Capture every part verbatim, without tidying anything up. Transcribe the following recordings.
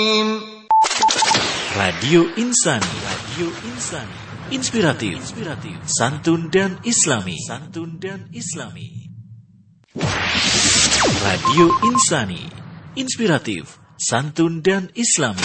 Radio Insani, Radio Insani, inspiratif, inspiratif, santun dan islami, santun dan islami. Radio Insani, inspiratif, santun dan islami.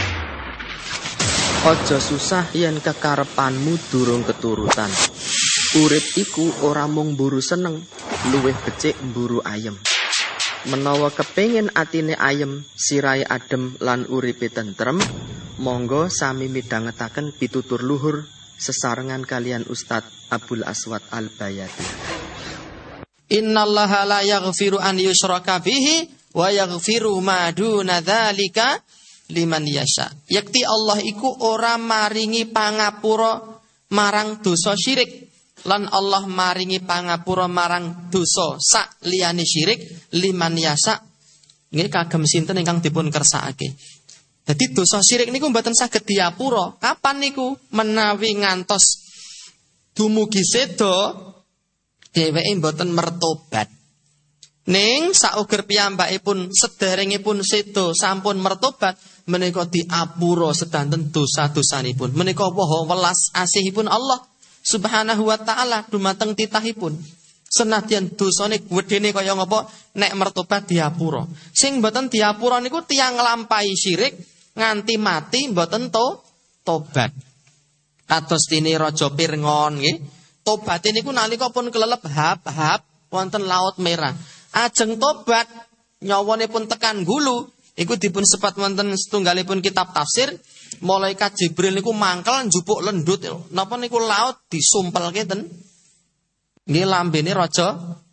Aja susah yen kekarepanmu durung keturutan. Urip iku ora mung mburu seneng, luwih becik mburu ayem. Menawa kepengin atine ayem, sirahe adem lan uripe tentrem, monggo sami midhangetaken pitutur luhur sesarengan kalian Ustadz Abdul Aswad Al-Bayati. Innallaha la yaghfiru an yushraka bihi wa yaghfiru ma duna dzalika liman yasha. Yakti Allah iku ora maringi pangapura marang dosa syirik. Lan Allah maringi pangapura marang dosa sak liyane syirik liman yasa. Nggih kagem sinten ingkang dipun kersakake. Dadi dosa syirik niku mboten saged diapura. Kapan niku? Menawi ngantos dumugi seda dheweke mboten mertobat. Ning sauger piyambakipun sederengipun seda sampun mertobat menika diapura sedanten dosa-dosanipun. Menika woh welas asihipun Allah Subhanahu wa ta'ala dumateng titahipun. Senadyan dosane gedene kaya ngapa nek mertobat diapura. Sing mboten diapura niku tiyang nglampahi syirik nganti mati mboten to tobat. Kados dene Raja Pirngon nggih. Tobate niku nalika pun kelelep hap-hap wonten Laut Merah. Ajeng tobat nyawanipun tekan gulu iku dipun sepat wonten setunggalipun kitab tafsir. Malaikat Jibril niku mangkel njupuk lendut. Napa niku laut disumpelke ten nggih lambene Raja